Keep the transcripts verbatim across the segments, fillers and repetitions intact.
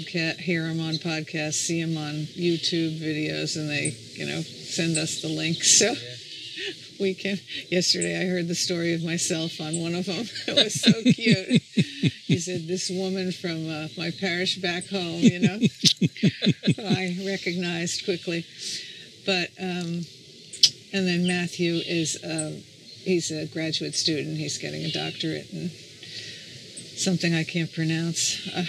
podcast, hear them on podcasts, see them on YouTube videos, and they, you know, send us the link. So we can. Yesterday, I heard the story of myself on one of them. It was so cute. He said, "This woman from uh, my parish back home," you know. I recognized quickly, but um, and then Matthew is. Uh, He's a graduate student. He's getting a doctorate in something I can't pronounce. Uh,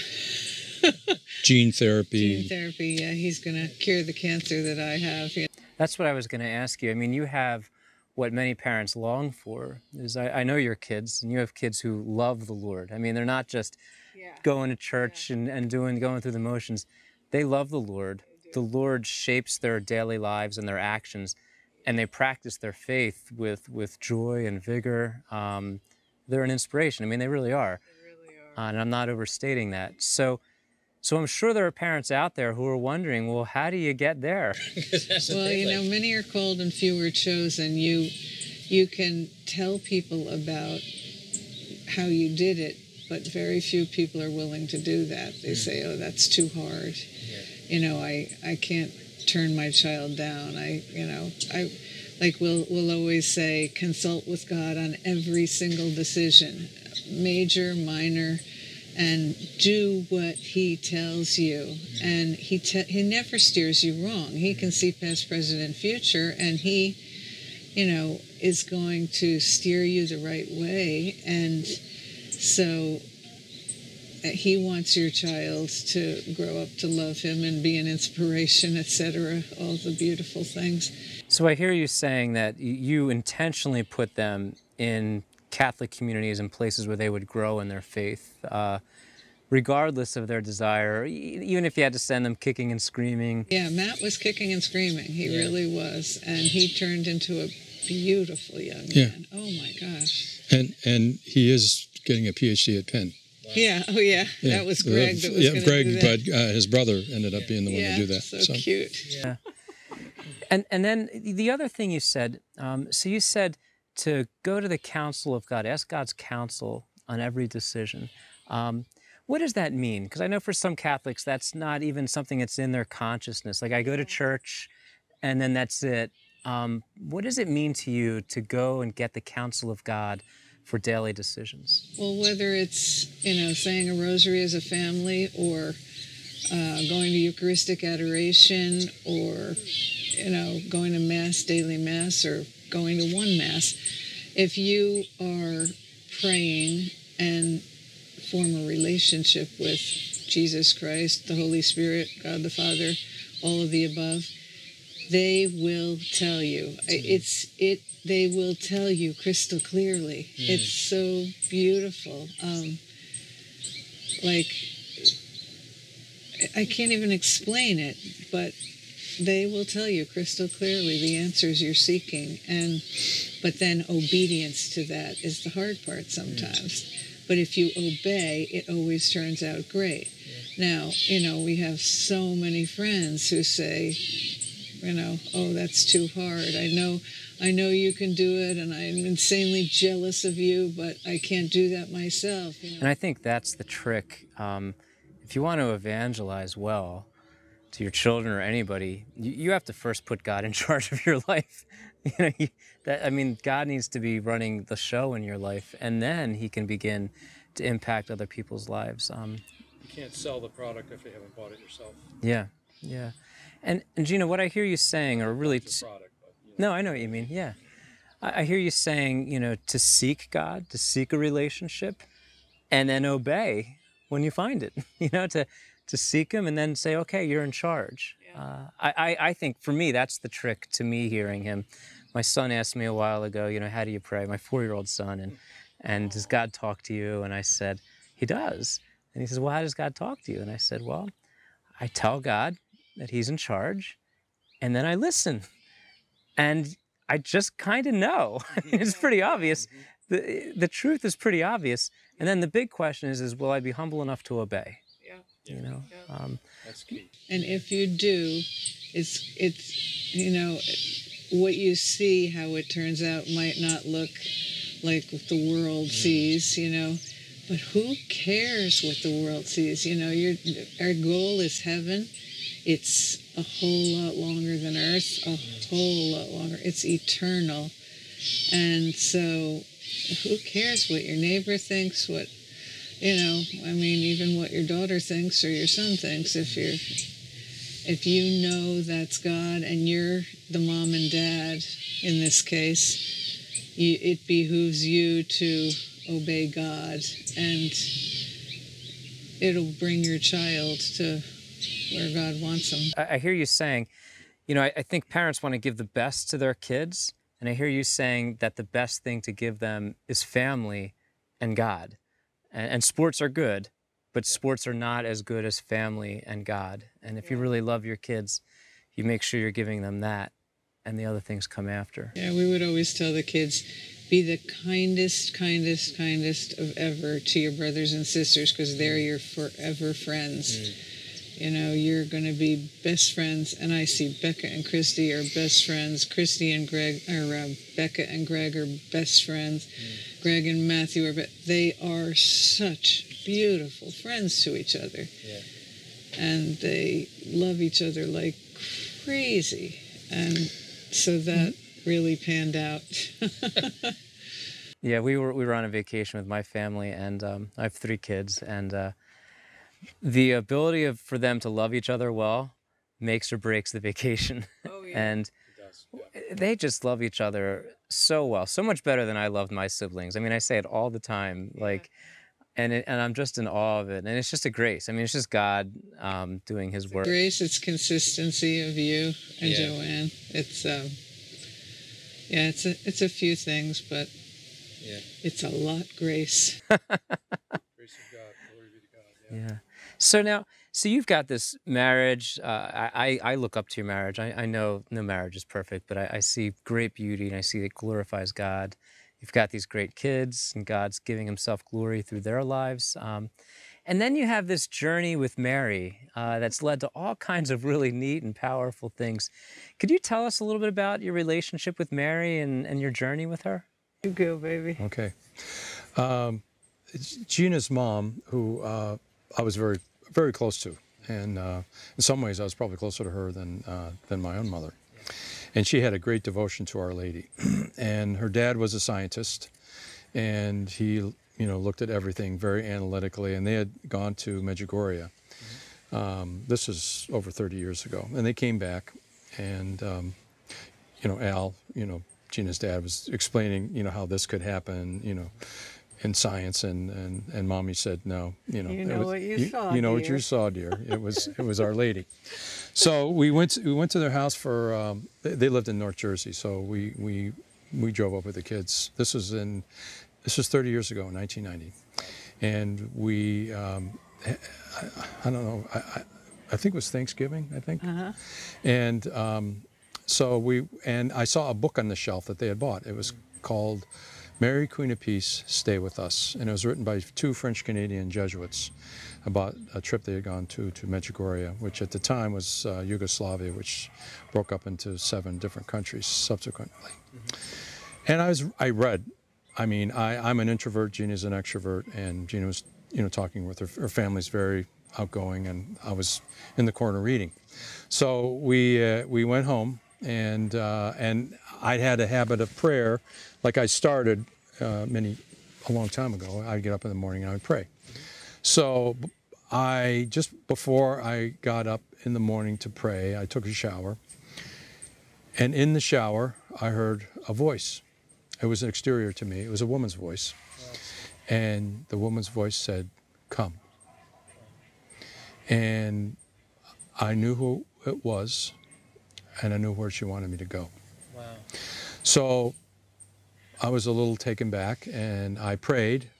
Gene therapy. Gene therapy, yeah. He's going to cure the cancer that I have. You know. That's what I was going to ask you. I mean, you have what many parents long for. Is I, I know your kids, and you have kids who love the Lord. I mean, they're not just yeah. going to church yeah. and, and doing going through the motions. They love the Lord. The Lord shapes their daily lives and their actions. And they practice their faith with, with joy and vigor. Um, they're an inspiration. I mean, they really are. They really are. Uh, and I'm not overstating that. So, so I'm sure there are parents out there who are wondering, well, how do you get there? Well, you know, many are called and few are chosen. You, you can tell people about how you did it, but very few people are willing to do that. They say, oh, that's too hard. Yeah. You know, I, I can't turn my child down. I, you know, I, like we'll, we'll always say, consult with God on every single decision, major, minor, and do what He tells you. And He te- He never steers you wrong. He can see past, present, and future, and He, you know, is going to steer you the right way. And so He wants your child to grow up to love Him and be an inspiration, et cetera, all the beautiful things. So I hear you saying that you intentionally put them in Catholic communities and places where they would grow in their faith, uh, regardless of their desire, even if you had to send them kicking and screaming. Yeah, Matt was kicking and screaming. He yeah. really was. And he turned into a beautiful young yeah. man. Oh, my gosh. And, and he is getting a P H D at Penn. Yeah, oh yeah, yeah. That was Greg that was yeah, going Greg, to do that. but uh, his brother ended up being the one yeah, to do that. So, so cute. Yeah. And and then the other thing you said, um, so you said to go to the counsel of God, ask God's counsel on every decision. Um, what does that mean? Because I know for some Catholics, that's not even something that's in their consciousness. Like I go to church and then that's it. Um, what does it mean to you to go and get the counsel of God for daily decisions? Well, whether it's, you know, saying a rosary as a family or uh, going to Eucharistic adoration or, you know, going to Mass, daily Mass, or going to one Mass, if you are praying and form a relationship with Jesus Christ, the Holy Spirit, God the Father, all of the above, they will tell you. It's it. They will tell you crystal clearly. Mm. It's so beautiful. Um, like, I can't even explain it, but they will tell you crystal clearly the answers you're seeking. And but then obedience to that is the hard part sometimes. Mm. But if you obey, it always turns out great. Yeah. Now, you know, we have so many friends who say, you know, oh, that's too hard. I know I know you can do it, and I'm insanely jealous of you, but I can't do that myself. You know? And I think that's the trick. Um, if you want to evangelize well to your children or anybody, you, you have to first put God in charge of your life. You know, you, that, I mean, God needs to be running the show in your life, and then He can begin to impact other people's lives. Um, you can't sell the product if you haven't bought it yourself. Yeah, yeah. And, and Gina, what I hear you saying are really... It's a product. No, I know what you mean, yeah. I, I hear you saying, you know, to seek God, to seek a relationship, and then obey when you find it. You know, to, to seek Him and then say, okay, you're in charge. Yeah. Uh, I, I, I think, for me, that's the trick to me hearing Him. My son asked me a while ago, you know, how do you pray? My four-year-old son, and, and does God talk to you? And I said, He does. And he says, well, how does God talk to you? And I said, well, I tell God that He's in charge, and then I listen. And I just kind of know. It's pretty obvious. The, the truth is pretty obvious. And then the big question is, is will I be humble enough to obey? Yeah. You know? Yeah. Um, That's key. And if you do, it's, it's, you know, what you see, how it turns out might not look like the world sees, you know. But who cares what the world sees? You know, your our goal is heaven. It's a whole lot longer than earth, a whole lot longer. It's eternal. And so who cares what your neighbor thinks, what, you know, I mean, even what your daughter thinks or your son thinks. If you're, if you know that's God and you're the mom and dad in this case, you, it behooves you to obey God, and it'll bring your child to where God wants them. I, I hear you saying, you know, I, I think parents want to give the best to their kids, and I hear you saying that the best thing to give them is family and God. And, and sports are good, but sports are not as good as family and God. And if you really love your kids, you make sure you're giving them that, and the other things come after. Yeah, we would always tell the kids, be the kindest, kindest, kindest of ever to your brothers and sisters, because they're your forever friends. Mm. You know, you're going to be best friends, and I see Becca and Christy are best friends. Christy and Greg, or uh, Becca and Greg are best friends. Mm. Greg and Matthew are, but they are such beautiful friends to each other. Yeah. And they love each other like crazy. And so that mm-hmm. really panned out. Yeah, we were we were on a vacation with my family, and um, I have three kids, and uh, the ability of for them to love each other well makes or breaks the vacation. Oh, yeah. And it does, yeah. They just love each other so well, so much better than I loved my siblings. I mean, I say it all the time, yeah. like, and it, and I'm just in awe of it, and it's just a grace. I mean, it's just God um, doing His work. Grace, it's consistency of you and yeah. Joanne. It's um, yeah, it's a it's a few things, but. Yeah. It's a lot, grace. Grace of God, glory be to God. Yeah. Yeah. So now, so you've got this marriage. Uh, I, I look up to your marriage. I, I know no marriage is perfect, but I, I see great beauty, and I see it glorifies God. You've got these great kids, and God's giving Himself glory through their lives. Um, and then you have this journey with Mary uh, that's led to all kinds of really neat and powerful things. Could you tell us a little bit about your relationship with Mary and, and your journey with her? You go, baby. Okay. Um, Gina's mom, who uh, I was very, very close to, and uh, in some ways I was probably closer to her than uh, than my own mother. And she had a great devotion to Our Lady. And her dad was a scientist, and he, you know, looked at everything very analytically. And they had gone to Medjugorje. Mm-hmm. um, this was over thirty years ago, and they came back, and um, you know, Al, you know. Gina's dad was explaining, you know, how this could happen, you know, in science, and, and, and Mommy said, no, you know, you know was, what you, you saw, you know dear. what you saw, dear. It was it was Our Lady. So we went to, we went to their house for. Um, they, they lived in North Jersey, so we we we drove up with the kids. This was in this was thirty years ago, in nineteen ninety, and we um, I, I don't know, I, I I think it was Thanksgiving, I think, uh-huh. and. Um, So we, and I saw a book on the shelf that they had bought. It was called Mary, Queen of Peace, Stay With Us. And it was written by two French-Canadian Jesuits about a trip they had gone to, to Medjugorje, which at the time was uh, Yugoslavia, which broke up into seven different countries subsequently. Mm-hmm. And I was, I read, I mean, I, I'm an introvert, Gina's an extrovert, and Gina was, you know, talking with her, her family's very outgoing, and I was in the corner reading. So we, uh, we went home. And uh, and I had a habit of prayer, like I started uh, many a long time ago. I'd get up in the morning and I would pray. So I just before I got up in the morning to pray, I took a shower. And in the shower, I heard a voice. It was an exterior to me. It was a woman's voice, and the woman's voice said, "Come." And I knew who it was. And I knew where she wanted me to go. Wow. So I was a little taken back, and I prayed.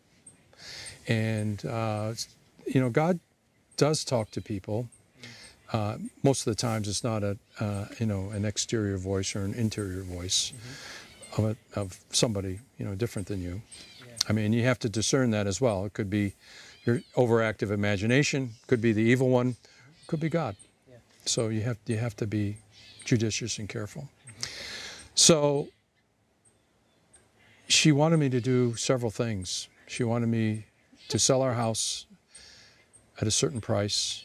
And, uh, you know, God does talk to people. Uh, most of the times it's not a, uh, you know, an exterior voice or an interior voice mm-hmm. of, a, of somebody, you know, different than you. Yeah. I mean, you have to discern that as well. It could be your overactive imagination, could be the evil one, could be God. Yeah. So you have, you have to be judicious and careful. Mm-hmm. So she wanted me to do several things. She wanted me to sell our house at a certain price